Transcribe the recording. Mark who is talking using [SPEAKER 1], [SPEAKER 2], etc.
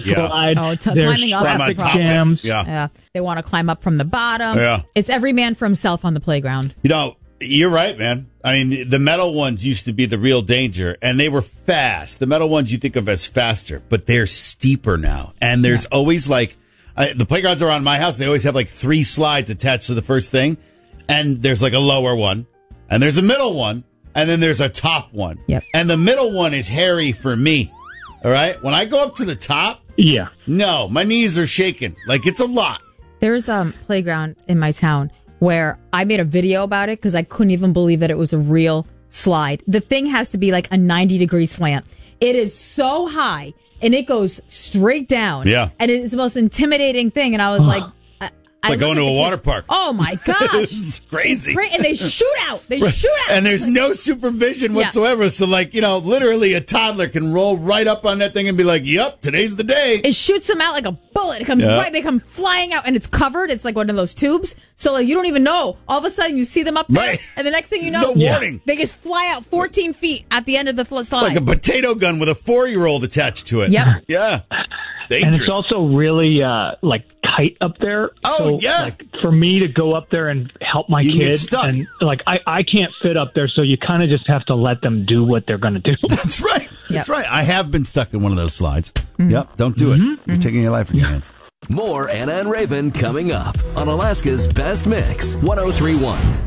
[SPEAKER 1] slide.
[SPEAKER 2] Oh,
[SPEAKER 1] There's
[SPEAKER 2] climbing up
[SPEAKER 1] traffic
[SPEAKER 2] is a problem.
[SPEAKER 1] jams.
[SPEAKER 3] Yeah.
[SPEAKER 2] They want to climb up from the bottom.
[SPEAKER 3] Yeah.
[SPEAKER 2] It's every man for himself on the playground.
[SPEAKER 3] You know, you're right, man. I mean, the metal ones used to be the real danger, and they were fast. The metal ones you think of as faster, but they're steeper now. And there's always like, the playgrounds around my house, they always have like 3 slides attached to the first thing. And there's like a lower one, and there's a middle one, and then there's a top one.
[SPEAKER 2] Yep.
[SPEAKER 3] And the middle one is hairy for me. All right? When I go up to the top,
[SPEAKER 1] Yeah.
[SPEAKER 3] no, my knees are shaking. Like, it's a lot.
[SPEAKER 2] There's a playground in my town where I made a video about it because I couldn't even believe that it was a real slide. The thing has to be like a 90-degree slant. It is so high, and it goes straight down.
[SPEAKER 3] Yeah.
[SPEAKER 2] And it's the most intimidating thing. And I was like...
[SPEAKER 3] It's like going to a water park.
[SPEAKER 2] Oh, my gosh.
[SPEAKER 3] It's crazy.
[SPEAKER 2] Great. And they shoot out. They shoot out.
[SPEAKER 3] And there's no supervision whatsoever. So, like, you know, literally a toddler can roll right up on that thing and be like, yep, today's the day.
[SPEAKER 2] It shoots them out like a bullet. It comes right. They come flying out, and it's covered. It's like one of those tubes. So, like, you don't even know. All of a sudden, you see them up there,
[SPEAKER 3] right.
[SPEAKER 2] And the next thing you know,
[SPEAKER 3] no warning.
[SPEAKER 2] They just fly out 14 feet at the end of the slide.
[SPEAKER 3] Like a potato gun with a 4-year-old attached to it.
[SPEAKER 2] Yep.
[SPEAKER 3] Yeah. It's dangerous.
[SPEAKER 1] And it's also really like tight up there.
[SPEAKER 3] Oh,
[SPEAKER 1] so,
[SPEAKER 3] yeah.
[SPEAKER 1] Like for me to go up there and help my kids, and like I can't fit up there, so you kind of just have to let them do what they're going to do.
[SPEAKER 3] That's right. That's right. I have been stuck in one of those slides. Yep. Don't do it. You're taking your life in your hands.
[SPEAKER 4] More Anna and Raven coming up on Alaska's Best Mix 103.1.